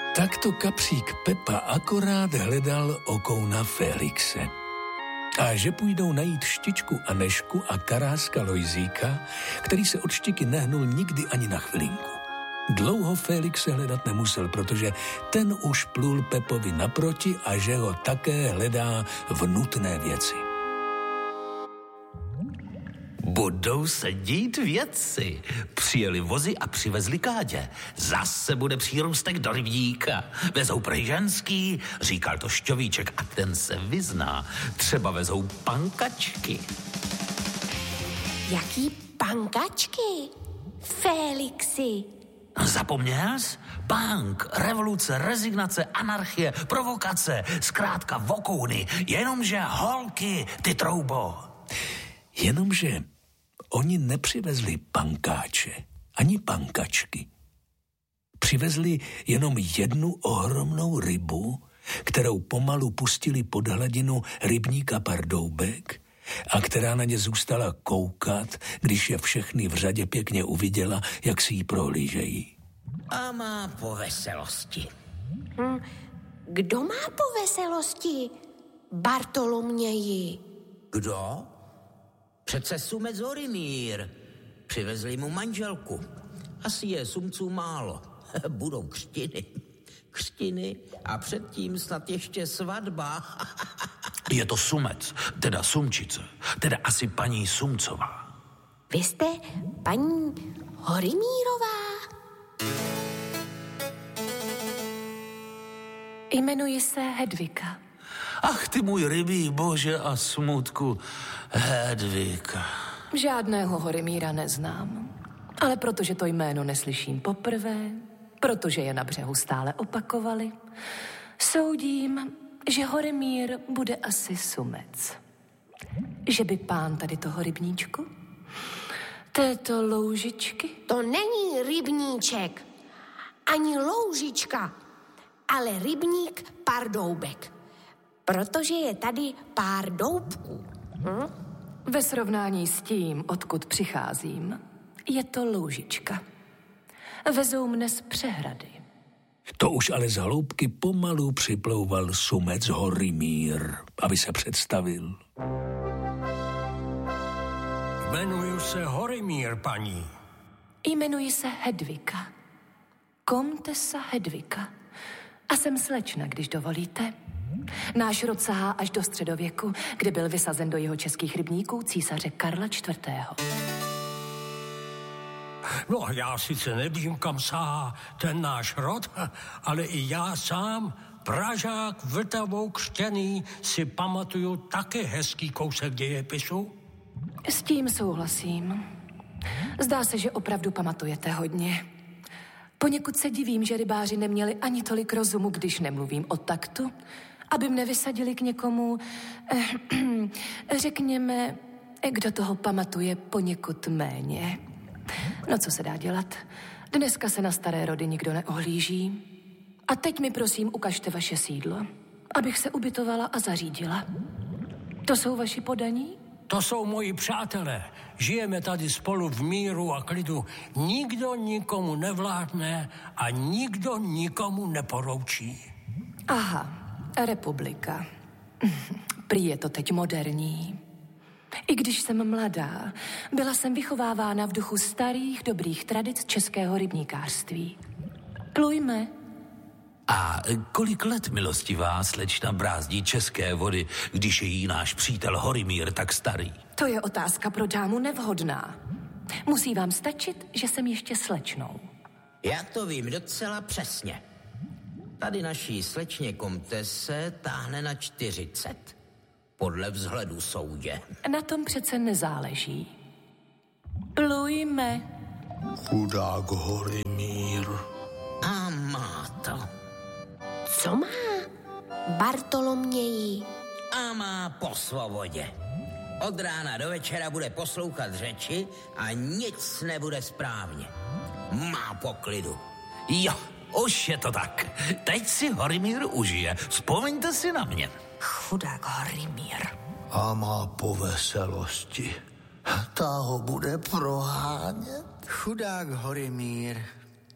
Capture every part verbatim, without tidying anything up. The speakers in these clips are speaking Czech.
Takto kapřík Pepa akorát hledal okouna Félixe. A že půjdou najít Štičku a Nežku a karáska Lojzíka, který se od Štiky nehnul nikdy ani na chvilinku. Dlouho Félixe hledat nemusel, protože ten už plul Pepovi naproti a že ho také hledá v nutné věci. Budou se dít věci. Přijeli vozy a přivezli Kádě. Zase bude přírůstek do rybníka. Vezou prej ženský, říkal to Šťovíček a ten se vyzná. Třeba vezou pankačky. Jaký pankačky? Félixi. Zapomněl jsi? Punk, revoluce, rezignace, anarchie, provokace, zkrátka vokouny, jenomže holky, ty troubo. Jenomže oni nepřivezli pankáče, ani pankačky. Přivezli jenom jednu ohromnou rybu, kterou pomalu pustili pod hladinu rybníka Pardoubek a která na ně zůstala koukat, když je všechny v řadě pěkně uviděla, jak si ji prohlížejí. A má po veselosti. Hm, kdo má po veselosti? Bartoloměji. Kdo? Přece sumec Horimír. Přivezli mu manželku. Asi je sumců málo. Budou křtiny. Křtiny a předtím snad ještě svatba. Je to sumec, teda sumčice, teda asi paní Sumcová. Vy jste paní Horimírová? Jmenuji se Hedvika. Ach ty můj rybí bože a smutku, Hedvika. Žádného Horimíra neznám, ale protože to jméno neslyším poprvé, protože je na břehu stále opakovali, soudím, že Horimír bude asi sumec. Že by pán tady toho rybníčku, této loužičky? To není rybníček, ani loužička, ale rybník Pardoubek, protože je tady pár doubků. Hm? Ve srovnání s tím, odkud přicházím, je to loužička. Vezou mne z přehrady. To už ale z hloubky pomalu připlouval sumec Horimír, aby se představil. Jmenuji se Horimír, paní. Jmenuji se Hedvika. Komtesa Hedvika. A jsem slečna, když dovolíte. Náš rod sahá až do středověku, kde byl vysazen do jeho českých rybníků císaře Karla čtvrtého. No, já sice nevím, kam sahá ten náš rod, ale i já sám, Pražák Vltavou křtěný, si pamatuju také hezký kousek dějepisu. S tím souhlasím. Zdá se, že opravdu pamatujete hodně. Poněkud se divím, že rybáři neměli ani tolik rozumu, když nemluvím o taktu, aby mne vysadili k někomu, eh, řekněme, kdo toho pamatuje poněkud méně. No, co se dá dělat? Dneska se na staré rody nikdo neohlíží. A teď mi prosím ukažte vaše sídlo, abych se ubytovala a zařídila. To jsou vaši podaní? To jsou moji přátelé. Žijeme tady spolu v míru a klidu. Nikdo nikomu nevládne a nikdo nikomu neporoučí. Aha, republika. Prý je to teď moderní. I když jsem mladá, byla jsem vychovávána v duchu starých, dobrých tradic českého rybníkářství. Plujme. A kolik let, milostivá slečna, brázdí české vody, když je jí náš přítel Horimír tak starý? To je otázka pro dámu nevhodná. Musí vám stačit, že jsem ještě slečnou. Já to vím docela přesně. Tady naší slečně komtese táhne na čtyřicet. Podle vzhledu soudě. Na tom přece nezáleží. Plujme. Chudák Horimír. A má to. Co má? Bartoloměji. A má po svobodě. Od rána do večera bude poslouchat řeči a nic nebude správně. Má poklidu. Jo, už je to tak. Teď si Horimír užije. Vzpomeňte si na mě. Chudák Horimír. A má po veselosti. Ta ho bude prohánět. Chudák Horimír.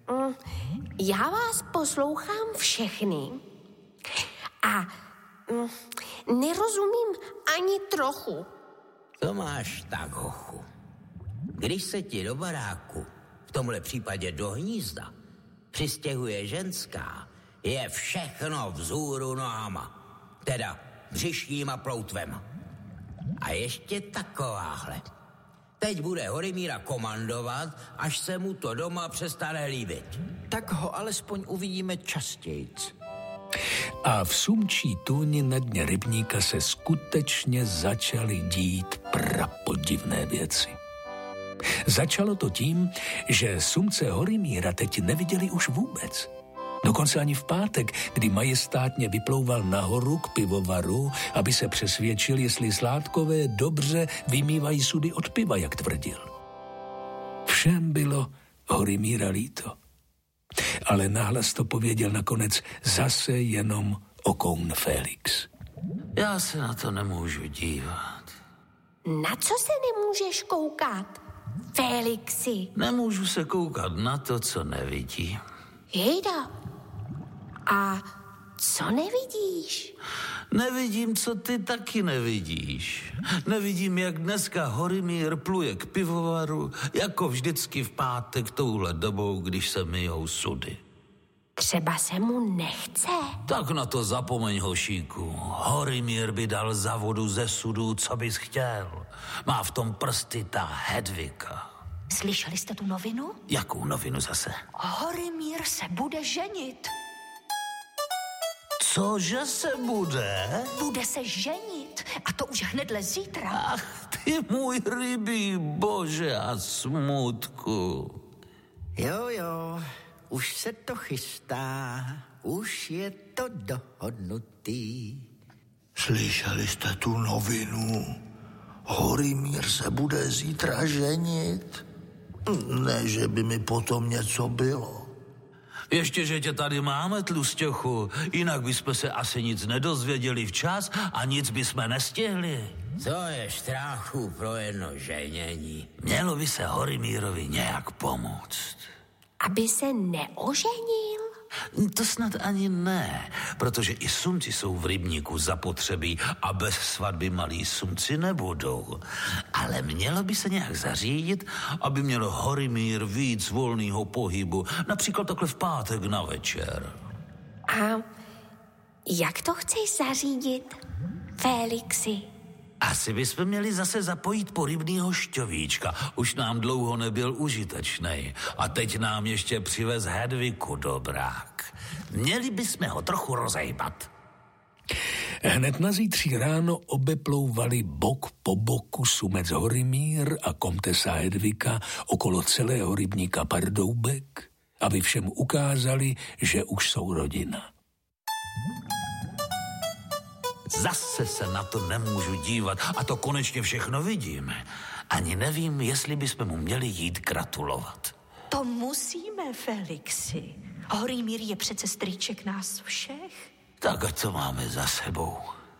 Mm, já vás poslouchám všechny a mm, nerozumím ani trochu. To máš tak, hochu. Když se ti do baráku, v tomhle případě do hnízda, přistěhuje ženská, je všechno vzhůru nohama, teda břišním a ploutvem. A ještě takováhle. Teď bude Horimíra komandovat, až se mu to doma přestane líbit. Tak ho alespoň uvidíme častějc. A v sumčí tůni na dně rybníka se skutečně začaly dít prapodivné věci. Začalo to tím, že sumce Horimíra teď neviděli už vůbec. Dokonce ani v pátek, kdy majestátně vyplouval nahoru k pivovaru, aby se přesvědčil, jestli sládkové dobře vymývají sudy od piva, jak tvrdil. Všem bylo Horimíra líto. Ale nahlas to pověděl nakonec zase jenom okoun Félix. Já se na to nemůžu dívat. Na co se nemůžeš koukat, Félixi? Nemůžu se koukat na to, co nevidím. Jejda, a co nevidíš? Nevidím, co ty taky nevidíš. Nevidím, jak dneska Horimír pluje k pivovaru, jako vždycky v pátek touhle dobou, když se myjou sudy. Třeba se mu nechce. Tak na to zapomeň, hošíku. Horimír by dal za vodu ze sudů, co bys chtěl. Má v tom prsty ta Hedvika. Slyšeli jste tu novinu? Jakou novinu zase? Horimír se bude ženit. Cože se bude? Bude se ženit. A to už hnedle zítra. Ach, ty můj rybí bože a smutku. Jo, jo, už se to chystá, už je to dohodnutý. Slyšeli jste tu novinu? Horimír se bude zítra ženit? Ne, že by mi potom něco bylo. Ještě, že tě tady máme, tlustěchu, jinak bychom se asi nic nedozvěděli včas a nic bychom nestihli. Co je štráchu pro jedno ženění? Mělo by se Horimírovi nějak pomoct. Aby se neoženil? To snad ani ne, protože i sumci jsou v rybníku zapotřebí a bez svatby malí sumci nebudou. Ale mělo by se nějak zařídit, aby měl Horimír víc volného pohybu, například takhle v pátek na večer. A jak to chceš zařídit, Félixi? Asi bychom měli zase zapojit porybnýho šťovíčka. Už nám dlouho nebyl užitečnej. A teď nám ještě přivez Hedviku dobrák. Měli bychom ho trochu rozejbat. Hned na zítří ráno obeplouvali bok po boku sumec Horimír a komtesa Hedvika okolo celého rybníka Pardoubek, aby všem ukázali, že už jsou rodina. Zase se na to nemůžu dívat a to konečně všechno vidíme. Ani nevím, jestli bychom mu měli jít gratulovat. To musíme, Félixi. Horimír je přece strýček nás všech. Tak a co máme za sebou?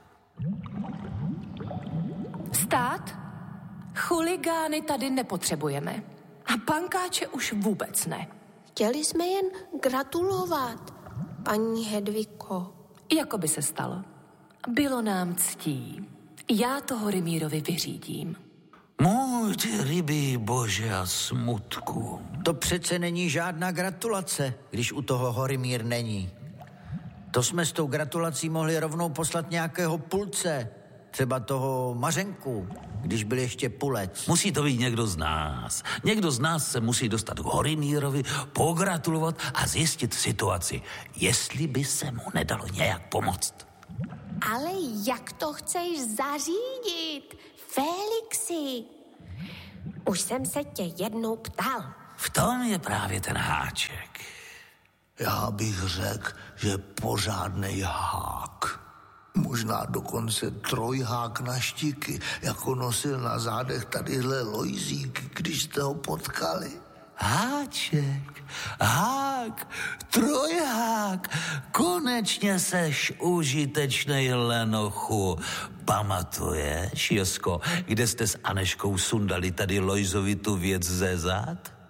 Stát? Chuligány tady nepotřebujeme. A pankáče už vůbec ne. Chtěli jsme jen gratulovat, paní Hedviko. Jako by se stalo. Bylo nám ctí. Já to Horimírovi vyřídím. Můj ty rybí bože a smutku. To přece není žádná gratulace, když u toho Horimír není. To jsme s tou gratulací mohli rovnou poslat nějakého pulce. Třeba toho Mařenku, když byl ještě pulec. Musí to být někdo z nás. Někdo z nás se musí dostat k Horimírovi, pogratulovat a zjistit situaci, jestli by se mu nedalo nějak pomoct. Ale jak to chceš zařídit, Félixi? Už jsem se tě jednou ptal. V tom je právě ten háček. Já bych řekl, že pořádnej hák. Možná dokonce trojhák na štiky, jako nosil na zádech tadyhle Lojzík, když jste ho potkali. Háček, hák, trojhák, konečně seš užitečnej lenochu. Pamatuješ, Josko, kde jste s Aneškou sundali tady Lojzovi tu věc ze zad?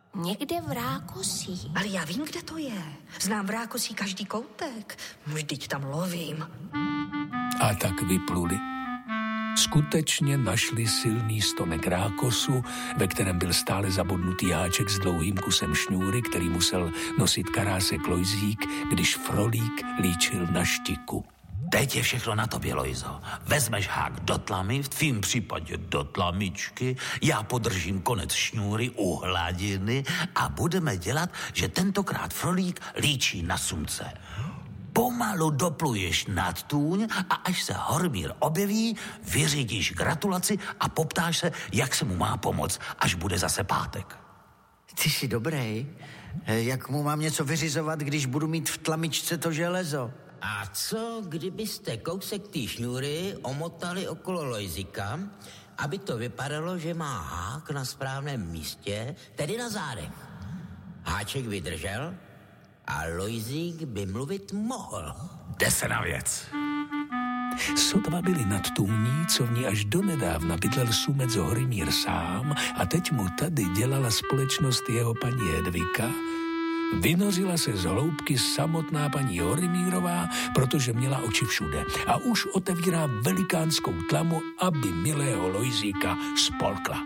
Někde v Rákosí. Ale já vím, kde to je. Znám v Rákosí každý koutek. Vždyť tam lovím. A tak vypluli. Skutečně našli silný stonek Rákosu, ve kterém byl stále zabodnutý háček s dlouhým kusem šňůry, který musel nosit karásek Lojzík, když Frolík líčil na štiku. Teď je všechno na tobě, Lojzo. Vezmeš hák do tlamy, v tvým případě do tlamičky, já podržím konec šňůry u hladiny a budeme dělat, že tentokrát Frolík líčí na sumce. Pomalu dopluješ nad tůň a až se Hormír objeví, vyřídíš gratulaci a poptáš se, jak se mu má pomoct, až bude zase pátek. Ty jsi dobrý. Jak mu mám něco vyřizovat, když budu mít v tlamičce to železo? A co, kdybyste kousek té šňůry omotali okolo Lojzika, aby to vypadalo, že má hák na správném místě, tedy na zádech. Háček vydržel a Lojzík by mluvit mohl. Jde se na věc. Sotva byli nad tůní, co v ní až donedávna bydlel sumec Horymír sám a teď mu tady dělala společnost jeho paní Hedvika, vynořila se z hloubky samotná paní Horymírová, protože měla oči všude a už otevírá velikánskou tlamu, aby milého Lojzíka spolkla.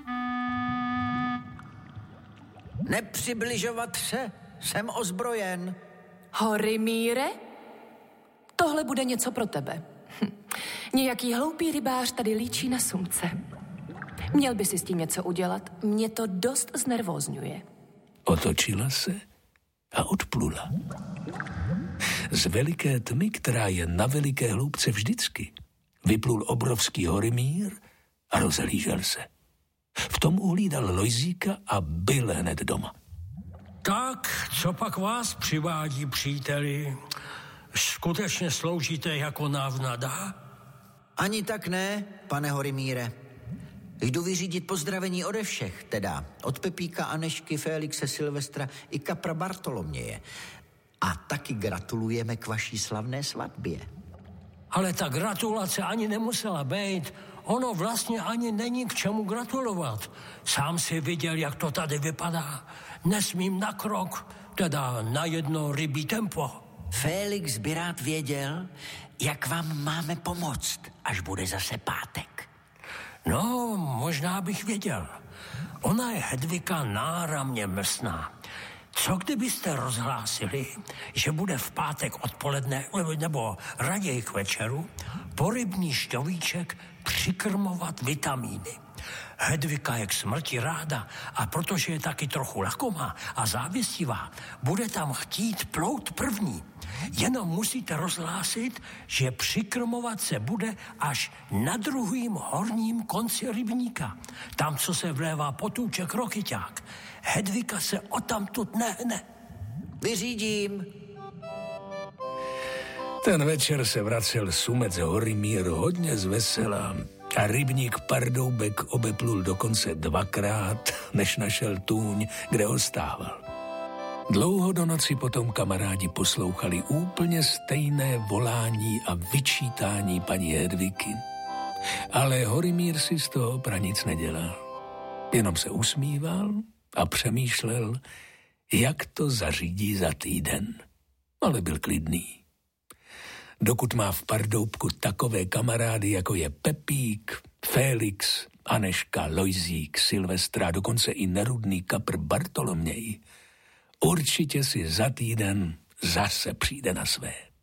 Nepřibližovat se, jsem ozbrojen. Horymíre? Tohle bude něco pro tebe. Hm. Nějaký hloupý rybář tady líčí na sumce. Měl by si s tím něco udělat, mě to dost znervózňuje. Otočila se a odplula. Z veliké tmy, která je na veliké hloubce vždycky, vyplul obrovský Horymír a rozhlížel se. V tom uhlídal Lojzíka a byl hned doma. Tak, co pak vás přivádí, příteli? Skutečně sloužíte jako návnada? Ani tak ne, pane Horymíre. Jdu vyřídit pozdravení ode všech, teda od Pepíka, Anešky, Félixe, Silvestra i kapra Bartoloměje. A taky gratulujeme k vaší slavné svatbě. Ale ta gratulace ani nemusela být. Ono vlastně ani není k čemu gratulovat. Sám si viděl, jak to tady vypadá. Nesmím na krok, teda na jedno rybí tempo. Félix by rád věděl, jak vám máme pomoct, až bude zase pátek. No, možná bych věděl. Ona je Hedvika náramně mlsná. Co kdybyste rozhlásili, že bude v pátek odpoledne, nebo raději k večeru, porybní šťovíček přikrmovat vitamíny? Hedvika je k smrti ráda a protože je taky trochu lakomá a závistivá, bude tam chtít plout první. Jenom musíte rozhlásit, že přikrmovat se bude až na druhým horním konci rybníka. Tam, co se vlévá potůček Rokyťák. Hedvika se odtamtud nehne. Vyřídím. Ten večer se vracel sumec Horymír hodně zvesela a rybník Pardoubek obeplul dokonce dvakrát, než našel tůň, kde ho stával. Dlouho do noci potom kamarádi poslouchali úplně stejné volání a vyčítání paní Hedviky. Ale Horymír si z toho pranic nedělal. Jenom se usmíval a přemýšlel, jak to zařídí za týden. Ale byl klidný. Dokud má v Pardoubku takové kamarády, jako je Pepík, Félix, Aneška, Lojzík, Silvestra, dokonce i nerudný kapr Bartoloměj, určitě si za týden zase přijde na své.